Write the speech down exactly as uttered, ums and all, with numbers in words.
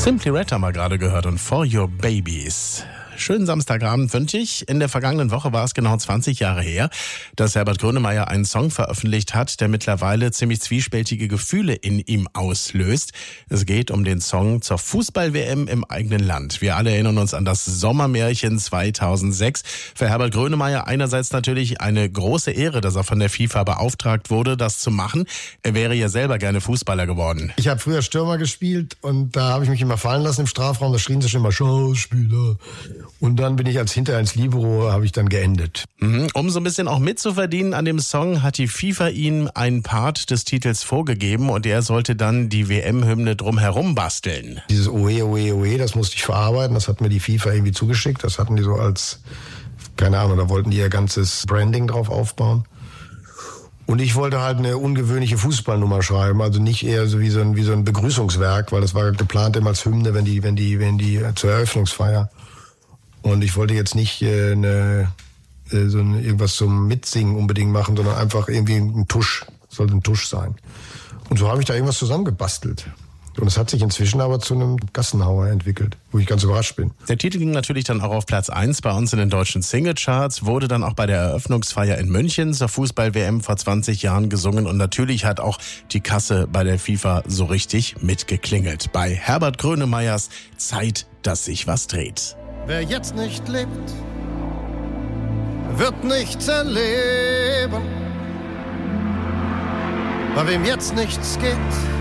Simply Red haben wir gerade gehört und For Your Babies. Schönen Samstagabend wünsche ich. In der vergangenen Woche war es genau zwanzig Jahre her, dass Herbert Grönemeyer einen Song veröffentlicht hat, der mittlerweile ziemlich zwiespältige Gefühle in ihm auslöst. Es geht um den Song zur Fußball-W M im eigenen Land. Wir alle erinnern uns an das Sommermärchen zweitausendsechs. Für Herbert Grönemeyer einerseits natürlich eine große Ehre, dass er von der FIFA beauftragt wurde, das zu machen. Er wäre ja selber gerne Fußballer geworden. Ich habe früher Stürmer gespielt und da habe ich mich immer fallen lassen im Strafraum. Da schrien sie schon immer Schauspieler. Und dann bin ich als hinterher ins Libero, habe ich dann geendet. Mhm. Um so ein bisschen auch mitzuverdienen an dem Song, hat die FIFA ihm einen Part des Titels vorgegeben und er sollte dann die W M-Hymne drumherum basteln. Dieses Oe, Oe, Oe, das musste ich verarbeiten, das hat mir die FIFA irgendwie zugeschickt. Das hatten die so als, keine Ahnung, da wollten die ihr ganzes Branding drauf aufbauen. Und ich wollte halt eine ungewöhnliche Fußballnummer schreiben, also nicht eher so wie so ein, wie so ein Begrüßungswerk, weil das war geplant immer als Hymne, wenn die, wenn die, wenn die zur Eröffnungsfeier. Und ich wollte jetzt nicht äh, eine, äh, so ein, irgendwas zum Mitsingen unbedingt machen, sondern einfach irgendwie ein Tusch, sollte ein Tusch sein. Und so habe ich da irgendwas zusammengebastelt. Und es hat sich inzwischen aber zu einem Gassenhauer entwickelt, wo ich ganz überrascht bin. Der Titel ging natürlich dann auch auf Platz eins bei uns in den deutschen Singlecharts, wurde dann auch bei der Eröffnungsfeier in München zur Fußball-W M vor zwanzig Jahren gesungen und natürlich hat auch die Kasse bei der FIFA so richtig mitgeklingelt. Bei Herbert Grönemeyers Zeit, dass sich was dreht. Wer jetzt nicht lebt, wird nichts erleben. Bei wem jetzt nichts geht,